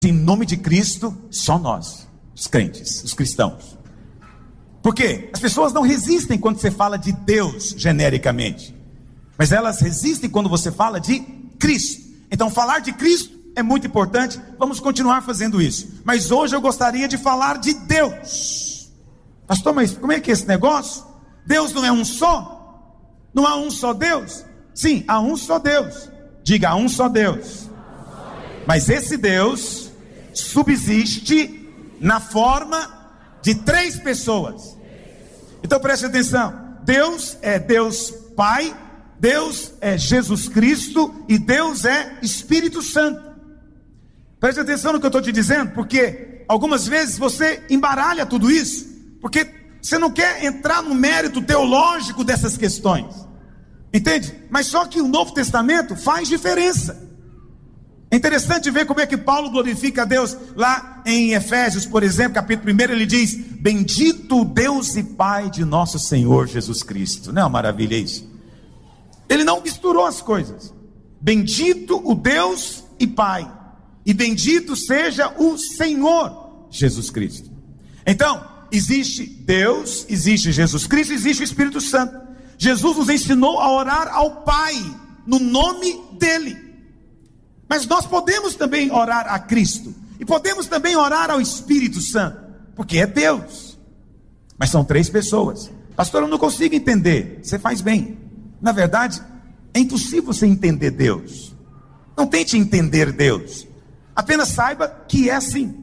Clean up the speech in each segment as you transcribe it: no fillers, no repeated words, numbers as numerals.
Em nome de Cristo, só nós, os crentes, os cristãos. Por quê? As pessoas não resistem quando você fala de Deus genericamente, mas elas resistem quando você fala de Cristo. Então falar de Cristo é muito importante, vamos continuar fazendo isso. Mas hoje eu gostaria de falar de Deus. Pastor, mas como é que é esse negócio? Deus não é um só? Não há um só Deus? Sim, há um só Deus. Diga, há um só Deus. Mas esse Deus subsiste na forma de 3 pessoas. Então preste atenção. Deus é Deus Pai, Deus é Jesus Cristo e Deus é Espírito Santo. Preste atenção no que eu estou te dizendo, porque algumas vezes você embaralha tudo isso, porque você não quer entrar no mérito teológico dessas questões, entende? Mas só que o Novo Testamento faz diferença. É interessante ver como é que Paulo glorifica a Deus. Lá em Efésios, por exemplo, capítulo 1, ele diz: bendito o Deus e Pai de nosso Senhor Jesus Cristo. Não é uma maravilha isso? Ele não misturou as coisas. Bendito o Deus e Pai, e bendito seja o Senhor Jesus Cristo. Então, existe Deus, existe Jesus Cristo, existe o Espírito Santo. Jesus nos ensinou a orar ao Pai, no nome dEle. Mas nós podemos também orar a Cristo, e podemos também orar ao Espírito Santo, porque é Deus. Mas são 3 pessoas. Pastor, eu não consigo entender. Você faz bem. Na verdade, é impossível você entender Deus. Não tente entender Deus. Apenas saiba que é assim.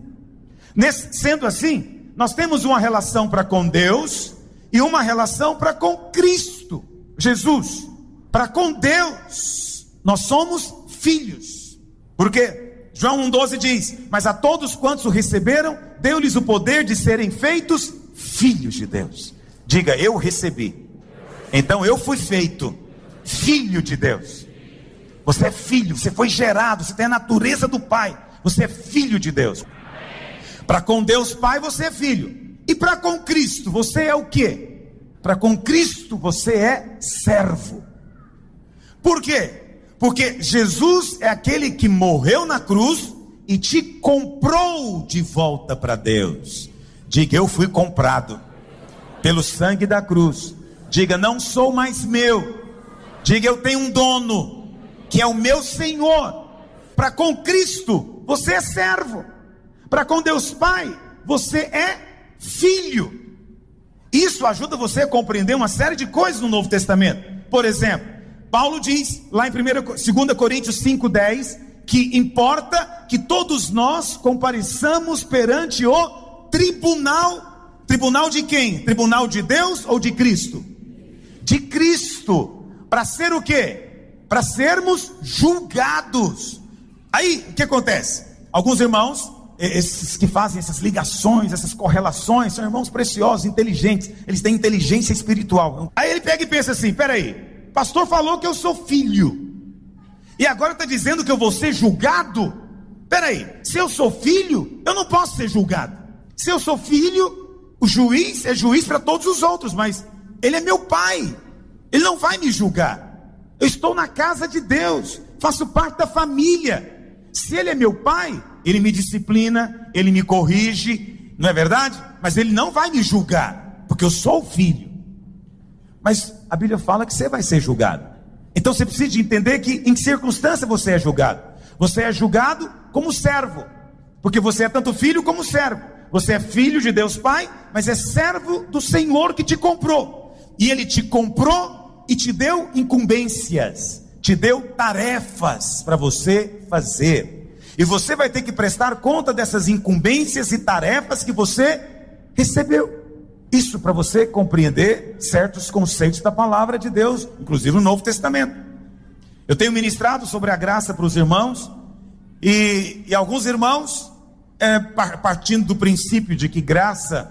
Sendo assim, nós temos uma relação para com Deus e uma relação para com Cristo, Jesus. Para com Deus, nós somos filhos. Porque João 1,12 diz: mas a todos quantos o receberam, deu-lhes o poder de serem feitos filhos de Deus. Diga, eu recebi. Então eu fui feito filho de Deus. Você é filho, você foi gerado, você tem a natureza do Pai. Você é filho de Deus. Para com Deus Pai você é filho. E para com Cristo você é o quê? Para com Cristo você é servo. Por quê? Porque Jesus é aquele que morreu na cruz e te comprou de volta para Deus. Diga, eu fui comprado pelo sangue da cruz. Diga, não sou mais meu. Diga, eu tenho um dono, que é o meu Senhor. Para com Cristo você é servo. Para com Deus Pai você é filho. Isso ajuda você a compreender uma série de coisas no Novo Testamento. Por exemplo, Paulo diz lá em 2 Coríntios 5,10 que importa que todos nós compareçamos perante o tribunal. Tribunal de quem? Tribunal de Deus ou de Cristo? De Cristo. Para ser o quê? Para sermos julgados. Aí o que acontece? Alguns irmãos, esses que fazem essas ligações, essas correlações, são irmãos preciosos, inteligentes. Eles têm inteligência espiritual. Aí ele pega e pensa assim: peraí, pastor falou que eu sou filho, e agora está dizendo que eu vou ser julgado? Peraí, se eu sou filho, eu não posso ser julgado. Se eu sou filho, o juiz é juiz para todos os outros, mas ele é meu pai, ele não vai me julgar. Eu estou na casa de Deus, faço parte da família. Se ele é meu pai, ele me disciplina, ele me corrige, não é verdade? Mas ele não vai me julgar, porque eu sou o filho. Mas a Bíblia fala que você vai ser julgado. Então você precisa de entender que em que circunstância você é julgado. Você é julgado como servo, porque você é tanto filho como servo. Você é filho de Deus Pai, mas é servo do Senhor que te comprou. E Ele te comprou e te deu incumbências, te deu tarefas para você fazer. E você vai ter que prestar conta dessas incumbências e tarefas que você recebeu. Isso para você compreender certos conceitos da palavra de Deus, inclusive no Novo Testamento. Eu tenho ministrado sobre a graça para os irmãos, e alguns irmãos, partindo do princípio de que graça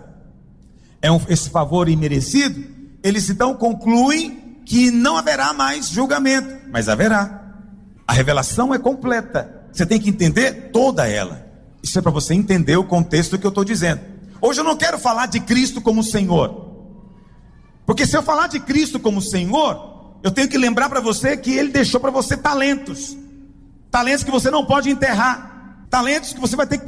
é esse favor imerecido, eles então concluem que não haverá mais julgamento, mas haverá. A revelação é completa, você tem que entender toda ela. Isso é para você entender o contexto que eu estou dizendo. Hoje eu não quero falar de Cristo como Senhor, porque se eu falar de Cristo como Senhor, eu tenho que lembrar para você que Ele deixou para você talentos que você não pode enterrar. Talentos que você vai ter que